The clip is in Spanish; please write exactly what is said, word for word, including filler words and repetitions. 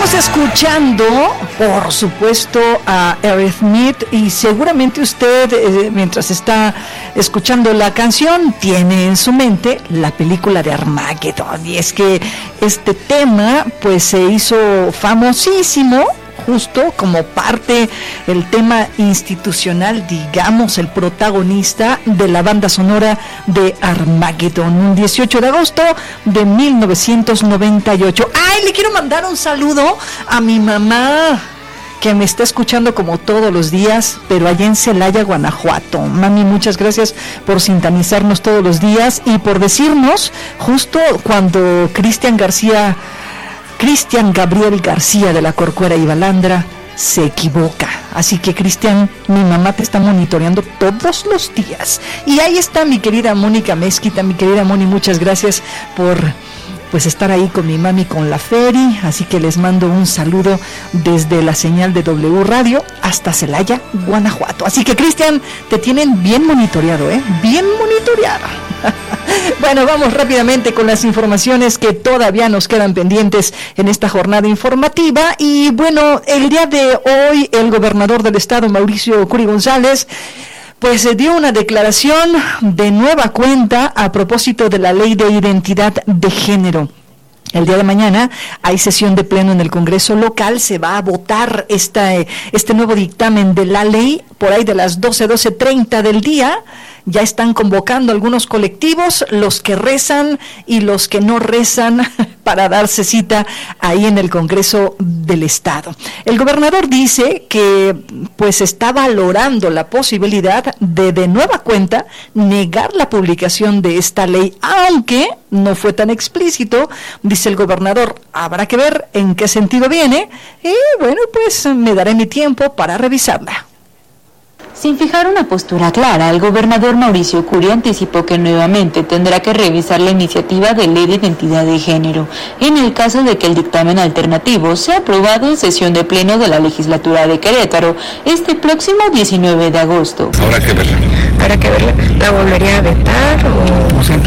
Estamos escuchando, por supuesto, a Aerosmith y seguramente usted, eh, mientras está escuchando la canción, tiene en su mente la película de Armageddon. Y es que este tema, pues, se hizo famosísimo, justo como parte el tema institucional, digamos, el protagonista de la banda sonora de Armageddon, un dieciocho de agosto de mil novecientos noventa y ocho. ¡Ay! Le quiero mandar un saludo a mi mamá, que me está escuchando como todos los días, pero allá en Celaya, Guanajuato. Mami, muchas gracias por sintonizarnos todos los días y por decirnos, justo cuando Cristian García Cristian Gabriel García de la Corcuera y Balandra se equivoca. Así que, Cristian, mi mamá te está monitoreando todos los días. Y ahí está mi querida Mónica Mezquita. Mi querida Moni, muchas gracias por pues estar ahí con mi mami con la Feri. Así que les mando un saludo desde la señal de W Radio hasta Celaya, Guanajuato. Así que, Cristian, te tienen bien monitoreado, ¿eh? Bien monitoreado. Bueno, vamos rápidamente con las informaciones que todavía nos quedan pendientes en esta jornada informativa. Y bueno, el día de hoy el gobernador del estado, Mauricio Curi González, pues se dio una declaración de nueva cuenta a propósito de la ley de identidad de género. El día de mañana hay sesión de pleno en el Congreso local, se va a votar esta, este nuevo dictamen de la ley por ahí de las doce, doce treinta del día. Ya están convocando algunos colectivos, los que rezan y los que no rezan, para darse cita ahí en el Congreso del Estado. El gobernador dice que pues está valorando la posibilidad de de nueva cuenta negar la publicación de esta ley, aunque no fue tan explícito. Dice el gobernador, habrá que ver en qué sentido viene y bueno, pues me daré mi tiempo para revisarla. Sin fijar una postura clara, el gobernador Mauricio Curi anticipó que nuevamente tendrá que revisar la iniciativa de ley de identidad de género, en el caso de que el dictamen alternativo sea aprobado en sesión de pleno de la legislatura de Querétaro este próximo diecinueve de agosto. Habrá que verla. Habrá que verla. ¿La volvería a vetar o...?